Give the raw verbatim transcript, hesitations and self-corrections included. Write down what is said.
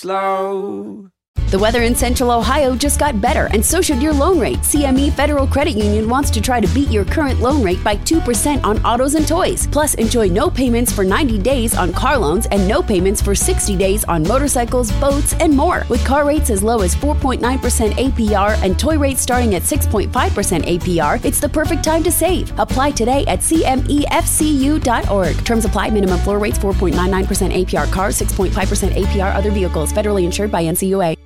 slow. The weather in Central Ohio just got better, and so should your loan rate. C M E Federal Credit Union wants to try to beat your current loan rate by two percent on autos and toys. Plus, enjoy no payments for ninety days on car loans and no payments for sixty days on motorcycles, boats, and more. With car rates as low as four point nine percent A P R and toy rates starting at six point five percent A P R, it's the perfect time to save. Apply today at C M E F C U dot org. Terms apply. Minimum floor rates four point nine nine percent A P R cars, six point five percent A P R other vehicles. Federally insured by N C U A.